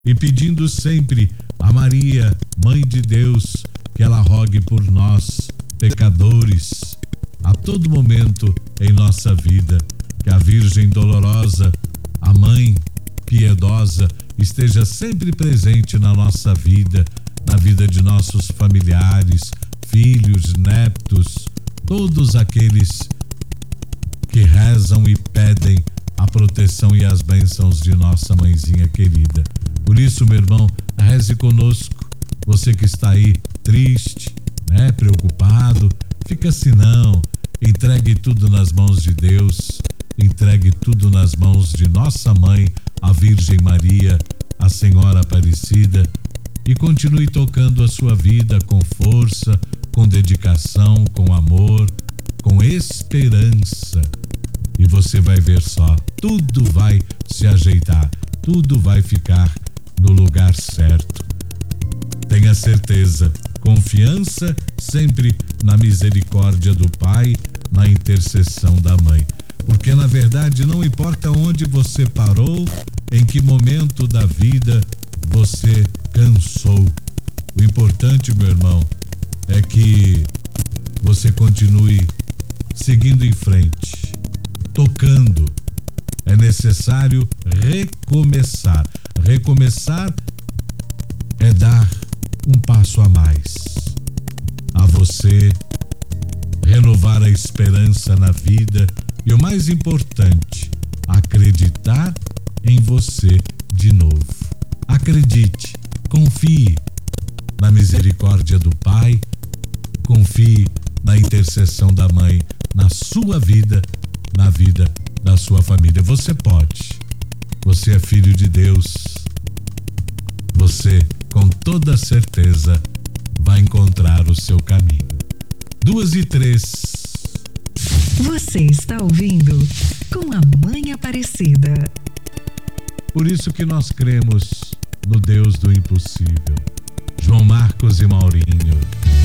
e pedindo sempre a Maria, Mãe de Deus, que ela rogue por nós, pecadores, a todo momento em nossa vida, que a Virgem dolorosa, a Mãe piedosa, esteja sempre presente na nossa vida, na vida de nossos familiares, filhos, netos, todos aqueles que rezam e pedem a proteção e as bênçãos de nossa mãezinha querida. Por isso, meu irmão, reze conosco. Você que está aí triste, né, preocupado, fica assim não. Entregue tudo nas mãos de Deus, entregue tudo nas mãos de nossa mãe, a Virgem Maria, a Senhora Aparecida, e continue tocando a sua vida com força, com dedicação, com amor, com esperança. E você vai ver só, tudo vai se ajeitar, tudo vai ficar no lugar certo. Tenha certeza, confiança sempre na misericórdia do Pai, na intercessão da Mãe. Porque na verdade não importa onde você parou, em que momento da vida você cansou. O importante, meu irmão, é que você continue seguindo em frente, tocando. É necessário recomeçar. Recomeçar é dar um passo a mais. A você renovar a esperança na vida e, o mais importante, acreditar em você de novo. Acredite, confie na misericórdia do Pai, confie na intercessão da Mãe, na sua vida, na vida da sua família. Você pode. Você é filho de Deus. Você, com toda certeza, vai encontrar o seu caminho. 2:03. Você está ouvindo Com a Mãe Aparecida. Por isso que nós cremos no Deus do impossível. João Marcos e Maurinho.